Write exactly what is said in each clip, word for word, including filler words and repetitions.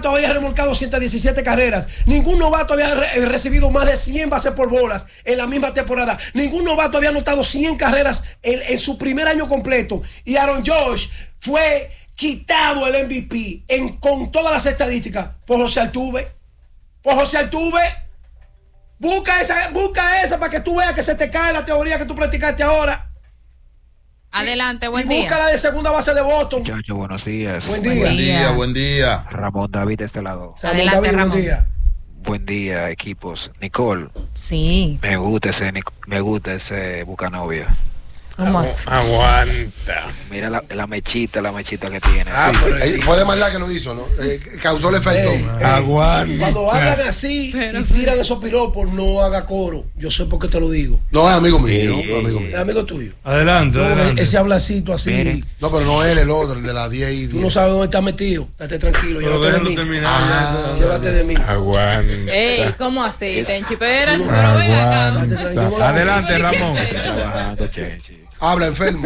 novato había remolcado ciento diecisiete carreras. Ningún novato había re recibido más de cien bases por bolas en la misma temporada. Ningún novato había anotado cien carreras en, en su primer año completo. Y Aaron Judge fue quitado el M V P en, con todas las estadísticas por José Altuve. Por José Altuve. Busca esa, busca esa para que tú veas que se te cae la teoría que tú practicaste ahora. Adelante, y, buen y día. busca la de segunda base de Boston. Muchachos, buenos días. Buen día. Buen día, buen día. Ramón David de este lado. Ramón Adelante, David, Ramón. buen día. Buen día, equipos. Nicole, Sí. me gusta ese, me gusta ese Bucanovia. ¿Cómo así? Aguanta. Mira la, la mechita, la mechita que tiene. Ah, Sí. pero Eh, sí. Fue de maldad que lo hizo, ¿no? Eh, causó el efecto. Ey, ey, Aguanta. Cuando hablan así y tiran esos piropos, no haga coro. Yo sé por qué te lo digo. No, es amigo mío, Ey, ¿no? amigo ey, Es mío. amigo tuyo. Adelante, No, adelante. ese hablacito así. Miren. No, pero no él, el otro, el de las diez y Tú diez. no sabes dónde está metido. Date tranquilo. Pero Llévate de déjalo mí. terminar. Ah. Llévate de mí. Aguanta. Ey, ¿cómo así, Tenchi? Espérate, pero ven acá. Aguanta. Adelante, Ramón. Trabajando, Chenchi. Habla, enfermo.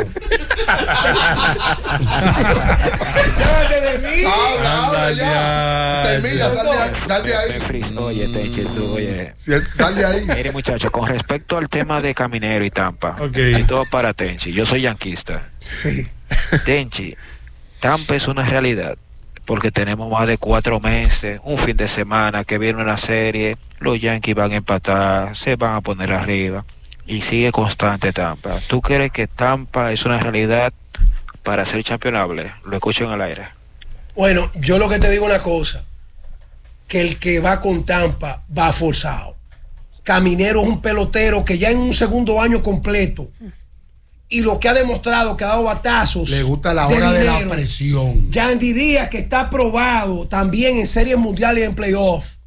Llévate de mí. Habla, habla ya. Anda, Termina, sal de ahí. Sal de Me ahí. frizó, oye, Tenchi, tú, oye. Sal de ahí. Mire, muchachos, con respecto al tema de Caminero y Tampa, Ok. y todo para Tenchi. Yo soy yanquista. Sí. Tenchi, Tampa es una realidad porque tenemos más de cuatro meses, un fin de semana que viene una serie, los Yankees van a empatar, se van a poner arriba y sigue constante Tampa. ¿Tú crees que Tampa es una realidad para ser campeonable? Lo escucho en el aire. Bueno, yo lo que te digo una cosa, que el que va con Tampa va forzado. Caminero es un pelotero que ya en un segundo año completo y lo que ha demostrado que ha dado batazos. Le gusta la hora de, dinero. la presión. Yandy Díaz, que está aprobado también en series mundiales y en playoff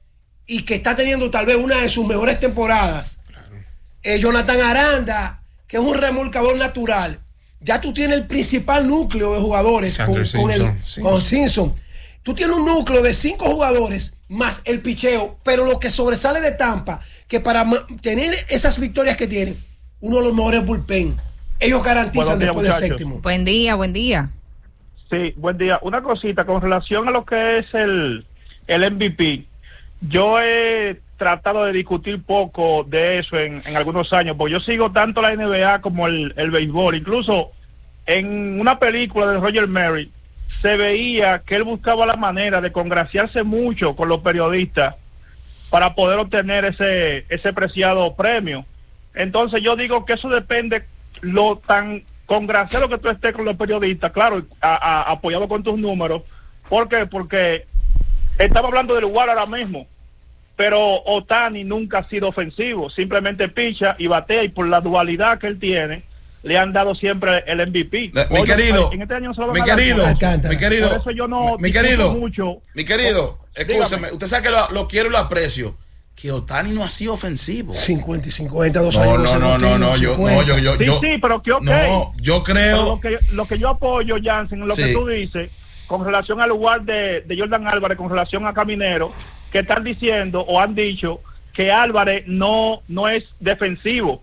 y que está teniendo tal vez una de sus mejores temporadas. Eh, Jonathan Aranda, que es un remolcador natural. Ya tú tienes el principal núcleo de jugadores con, con, el, Simpson. con Simpson. Tú tienes un núcleo de cinco jugadores más el picheo, pero lo que sobresale de Tampa, que para tener esas victorias que tienen, uno de los mejores bullpen. Ellos garantizan Buenos días, después del muchachos. séptimo. Buen día, buen día. Sí, buen día. Una cosita con relación a lo que es el, el M V P. Yo he tratado de discutir poco de eso en, en algunos años, porque yo sigo tanto la N B A como el, el béisbol. Incluso en una película de Roger Murray se veía que él buscaba la manera de congraciarse mucho con los periodistas para poder obtener ese, ese preciado premio. Entonces yo digo que eso depende lo tan congraciado que tú estés con los periodistas, claro, a, a, apoyado con tus números. ¿Por qué? Porque estamos hablando del igual ahora mismo, pero Ohtani nunca ha sido ofensivo, simplemente picha y batea, y por la dualidad que él tiene, le han dado siempre el M V P. Eh, mi Oye, querido, en este año no se lo van mi a dar querido, por eso. Alcántara. mi querido, Por eso yo no mi discuto querido, mucho. mi querido, Dígame. escúcheme, usted sabe que lo, lo quiero y lo aprecio, que Ohtani no ha sido ofensivo. cincuenta y cincuenta, dos No, años. no, no, no, consecutivos, no, yo, cincuenta. no, yo, yo, Sí, yo, sí, pero que ok. no, yo Pero creo, lo que, lo que yo apoyo, Jansen, lo Sí. que tú dices, con relación al lugar de, de Jordan Álvarez, con relación a Caminero, que están diciendo o han dicho que Álvarez no, no es defensivo.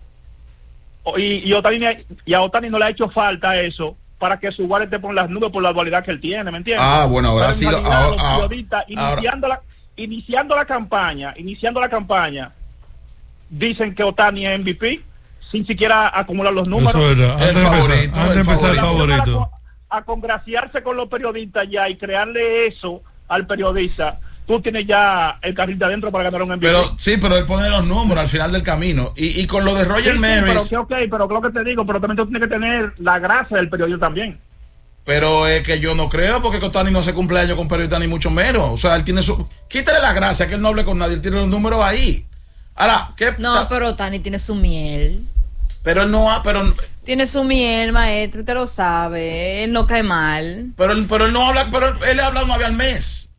O- Y, y, Ohtani, y a Ohtani no le ha hecho falta eso para que su lugar esté por las nubes por la dualidad que él tiene, ¿me entiendes? Ah, bueno, ahora Pero en sí lo- realidad, ahora- los ahora- periodistas, iniciando, la, iniciando la campaña, iniciando la campaña, dicen que Ohtani es M V P sin siquiera acumular los números. Eso era. El Antes de empezar, favorito, antes de el empezar, el favorito. favorito. A congraciarse con los periodistas ya y crearle eso al periodista, tú tienes ya el carril de adentro para ganar un M V P. pero sí, pero él pone los números al final del camino y, y con lo de Sí, Roger sí, Maris, pero que ok, pero lo que te digo, pero también tú tienes que tener la gracia del periodista también. pero es que yo no creo porque Ohtani no hace cumpleaños con periodistas ni mucho menos, o sea, él tiene su, quítale la gracia que él no hable con nadie, él tiene los números ahí. Ahora, ¿qué? No, pero Tani tiene su miel. Pero él no ha, pero Tiene su miel, maestro, usted lo sabe. Él no cae mal. Pero, él- pero él no habla, pero él habla una vez al mes.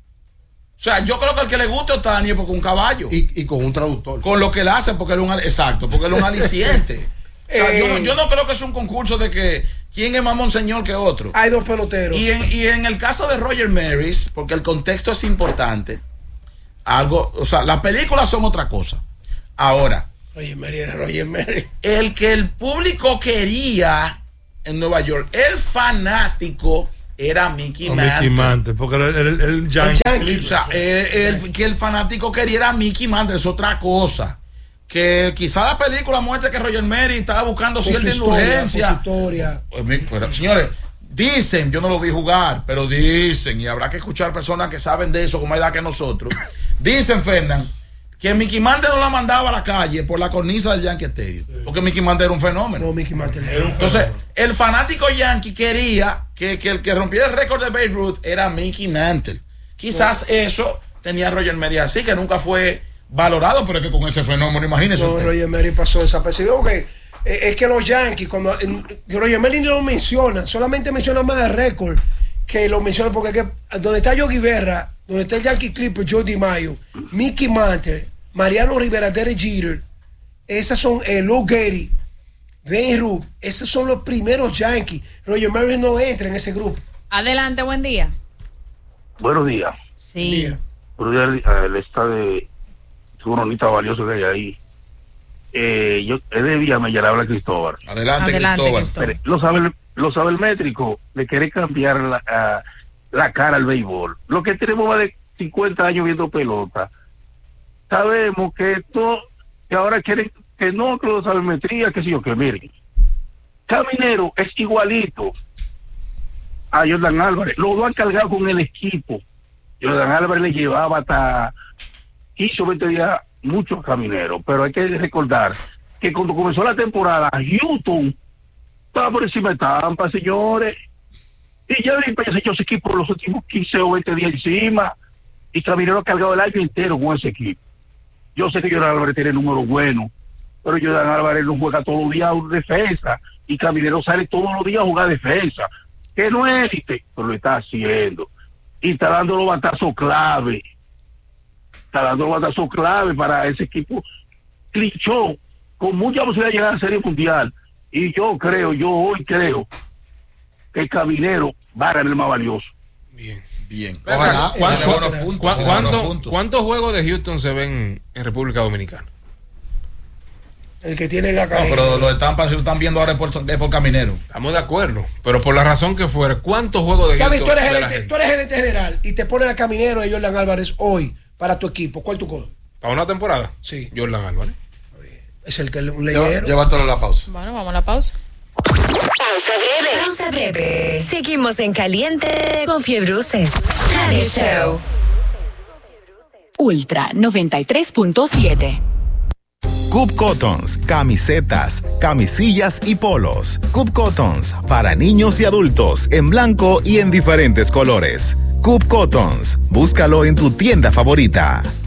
O sea, yo creo que al que le guste a Ohtani es porque un caballo. Y, y con un traductor. Con lo que él hace, porque él es un, al- exacto, porque él es un aliciente. O sea, yo, no, Eh. yo no creo que es un concurso de que quién es más monseñor que otro. Hay dos peloteros. Y en, y en el caso de Roger Maris, porque el contexto es importante, algo, o sea, las películas son otra cosa. Ahora, Roger Mary era Roger Mary. el que el público quería en Nueva York, el fanático era Mickey O Mantle. Mickey Mantle, porque el, el, el Yankee. Yankee. O sea, el, el- que el fanático quería era Mickey Mantle, es otra cosa. Que quizá la película muestre que Roger Mary estaba buscando Por su cierta historia, por su indulgencia. historia. Pues, mi- pero, señores, dicen, yo no lo vi jugar, pero dicen, y habrá que escuchar personas que saben de eso con más edad que nosotros. Dicen, Fernán, que Mickey Mantle no la mandaba a la calle por la cornisa del Yankee Stadium. Porque Mickey Mantle era un fenómeno. No, Mickey Mantle era. Entonces, el fanático Yankee quería que, que el que rompiera el récord de Babe Ruth era Mickey Mantle. Quizás eso tenía Roger Mary así, que nunca fue valorado, pero es que con ese fenómeno, imagínese. No, usted. Roger Mary pasó desapercibido. Ok, eh, es que los Yankees, cuando en- Roger Mary no lo menciona, solamente menciona más el récord que lo menciona porque es que donde está Yogi Berra, donde está el Yankee Clipper, Joe DiMaggio, Mickey Mantle, Mariano Rivera, Derek Jeter, esas son eh, Lou Gehrig, Dane Rupp, esos son los primeros Yankees. Roger Mary no entra en ese grupo. Adelante, buen día. Buenos días. Sí. Día. Buenos días al el estado de Suronita valioso que hay ahí. Eh, yo es de Villa Mella, le habla Cristóbal. Adelante, Adelante, Cristóbal. Cristóbal. Pero lo sabe el, lo sabe el métrico de querer cambiar la, a- la cara al béisbol. Lo que tenemos más de cincuenta años viendo pelota. Sabemos que esto, que ahora quieren que no, que lo sabe metría, que sí o que miren. Caminero es igualito a Jordan Álvarez. Los dos han cargado con el equipo. Jordan Álvarez le llevaba hasta quince o veinte días muchos camineros, pero hay que recordar que cuando comenzó la temporada, Houston estaba por encima de Tampa, señores, y ya se ha hecho ese equipo los últimos quince o veinte días encima, y Caminero ha cargado el año entero con ese equipo. Yo sé que Jordan Álvarez tiene números buenos, pero Jordan Álvarez no juega todos los días a defensa, y Caminero sale todos los días a jugar defensa, que no es élite, pero lo está haciendo, y está dando los batazos clave, está dando los batazos clave para ese equipo. Clinchó con mucha posibilidad de llegar a la Serie Mundial, y yo creo, yo hoy creo que el Caminero va a ganar el más valioso. Bien. Bien. Ojalá. Tiene ¿Cuánto- buenos puntos, ¿Cuá- tiene buenos cuánto- puntos. ¿Cuántos juegos de Houston se ven en República Dominicana? El que tiene la No, cara. pero los están, lo están viendo ahora es por, es por Caminero. Estamos de acuerdo, pero por la razón que fuera, ¿cuántos juegos de Gaby, Houston tú eres, ve la gerente, gente? tú eres gerente general y te pones a Caminero y Jordan Álvarez hoy para tu equipo. ¿Cuál tu cojo? ¿Para una temporada? Sí. Jordan Álvarez. Es el que le Lleva- leyeron. Llévatelo a la pausa. Bueno, vamos a la pausa. Pausa breve. Pausa breve. Seguimos en caliente con Fiebruces. Radio Show. Ultra noventa y tres punto siete. Coop Cottons, camisetas, camisillas y polos. Coop Cottons, para niños y adultos, en blanco y en diferentes colores. Coop Cottons, búscalo en tu tienda favorita.